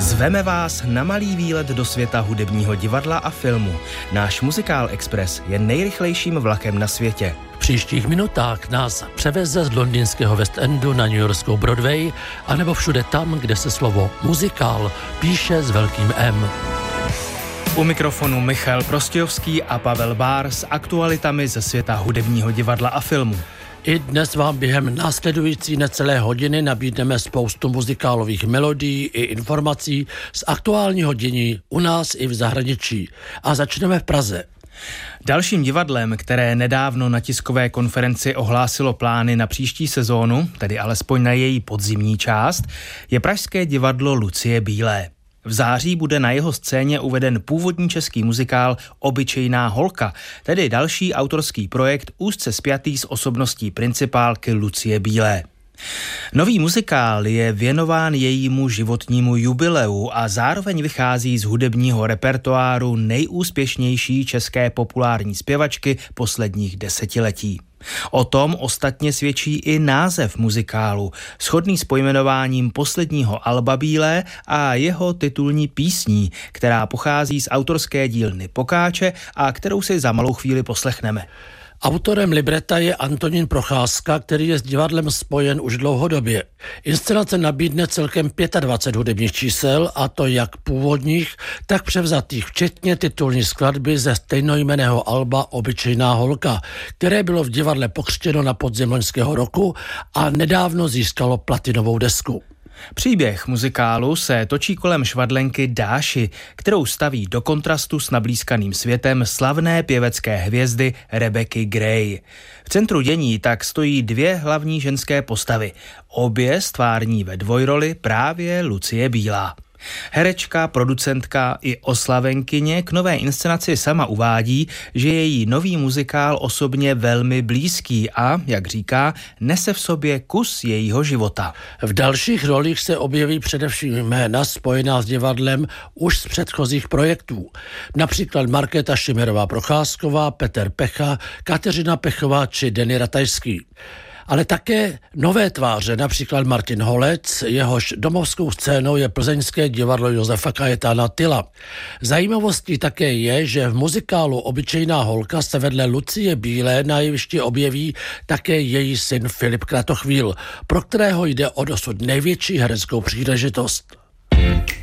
Zveme vás na malý výlet do světa hudebního divadla a filmu. Náš Muzikál Express je nejrychlejším vlakem na světě. V příštích minutách nás převeze z londýnského West Endu na newyorskou Broadway, anebo všude tam, kde se slovo muzikál píše s velkým M. U mikrofonu Michal Prostějovský a Pavel Bár s aktualitami ze světa hudebního divadla a filmu. I dnes vám během následující necelé hodiny nabídneme spoustu muzikálových melodií i informací z aktuálního dění u nás i v zahraničí. A začneme v Praze. Dalším divadlem, které nedávno na tiskové konferenci ohlásilo plány na příští sezónu, tedy alespoň na její podzimní část, je pražské divadlo Lucie Bílé. V září bude na jeho scéně uveden původní český muzikál Obyčejná holka, tedy další autorský projekt úzce spjatý s osobností principálky Lucie Bílé. Nový muzikál je věnován jejímu životnímu jubileu a zároveň vychází z hudebního repertoáru nejúspěšnější české populární zpěvačky posledních desetiletí. O tom ostatně svědčí i název muzikálu, shodný s pojmenováním posledního alba Bílé a jeho titulní písní, která pochází z autorské dílny Pokáče a kterou si za malou chvíli poslechneme. Autorem libreta je Antonín Procházka, který je s divadlem spojen už dlouhodobě. Inscenace nabídne celkem 25 hudebních čísel, a to jak původních, tak převzatých, včetně titulní skladby ze stejnojmenného alba Obyčejná holka, které bylo v divadle pokřtěno na podzim loňského roku a nedávno získalo platinovou desku. Příběh muzikálu se točí kolem švadlenky Dáši, kterou staví do kontrastu s nablýskaným světem slavné pěvecké hvězdy Rebeky Gray. V centru dění tak stojí dvě hlavní ženské postavy, obě stvární ve dvojroli právě Lucie Bílá. Herečka, producentka i oslavenkyně k nové inscenaci sama uvádí, že její nový muzikál osobně velmi blízký a, jak říká, nese v sobě kus jejího života. V dalších rolích se objeví především jména spojená s divadlem už z předchozích projektů. Například Markéta Šimerová Procházková, Petr Pecha, Kateřina Pechová či Denny Ratajský. Ale také nové tváře, například Martin Holec, jehož domovskou scénou je plzeňské divadlo Josefa Kajetána Tyla. Zajímavostí také je, že v muzikálu Obyčejná holka se vedle Lucie Bílé na jevišti objeví také její syn Filip Kratochvíl, pro kterého jde o dosud největší hereckou příležitost.